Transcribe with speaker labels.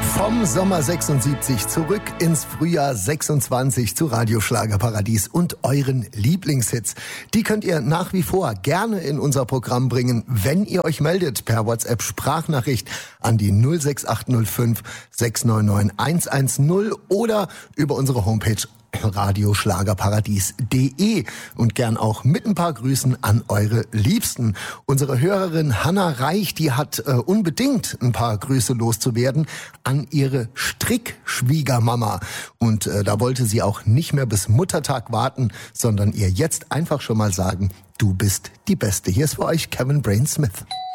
Speaker 1: Vom Sommer 76 zurück ins Frühjahr 26 zu Radio Schlagerparadies und euren Lieblingshits. Die könnt ihr nach wie vor gerne in unser Programm bringen, wenn ihr euch meldet per WhatsApp Sprachnachricht an die 06805 699 110 oder über unsere Homepage radioschlagerparadies.de und gern auch mit ein paar Grüßen an eure Liebsten. Unsere Hörerin Hanna Reich, die hat unbedingt ein paar Grüße loszuwerden an ihre Strickschwiegermama. Und da wollte sie auch nicht mehr bis Muttertag warten, sondern ihr jetzt einfach schon mal sagen, du bist die Beste. Hier ist für euch Kevin Brain Smith.